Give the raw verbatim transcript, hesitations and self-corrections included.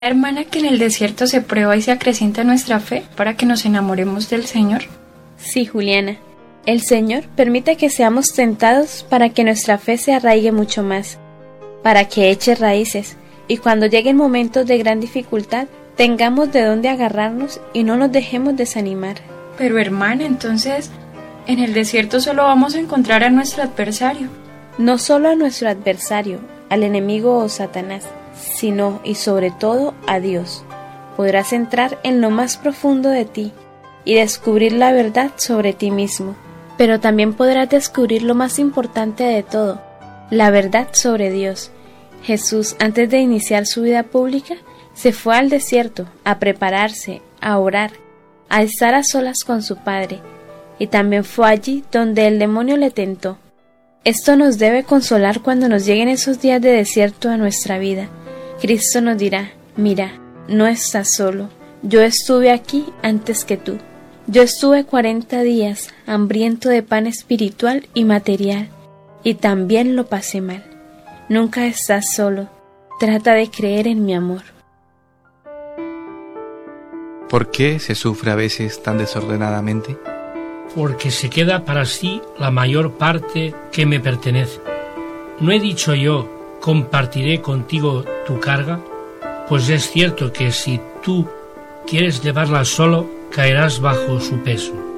Hermana, que en el desierto se prueba y se acrecienta nuestra fe para que nos enamoremos del Señor. Sí, Juliana. El Señor permite que seamos tentados para que nuestra fe se arraigue mucho más, para que eche raíces, y cuando lleguen momentos de gran dificultad, tengamos de dónde agarrarnos y no nos dejemos desanimar. Pero hermana, entonces, en el desierto solo vamos a encontrar a nuestro adversario. No solo a nuestro adversario, al enemigo o Satanás, sino y sobre todo a Dios. Podrás entrar en lo más profundo de ti y descubrir la verdad sobre ti mismo. Pero también podrás descubrir lo más importante de todo, la verdad sobre Dios. Jesús, antes de iniciar su vida pública, se fue al desierto a prepararse, a orar, a estar a solas con su Padre, y también fue allí donde el demonio le tentó. Esto nos debe consolar cuando nos lleguen esos días de desierto a nuestra vida. Cristo nos dirá: mira, no estás solo, yo estuve aquí antes que tú. Yo estuve cuarenta días hambriento de pan espiritual y material, y también lo pasé mal. Nunca estás solo, trata de creer en mi amor. ¿Por qué se sufre a veces tan desordenadamente? Porque se queda para sí la mayor parte que me pertenece. ¿No he dicho yo, compartiré contigo tu carga? Pues es cierto que si tú quieres llevarla solo, caerás bajo su peso.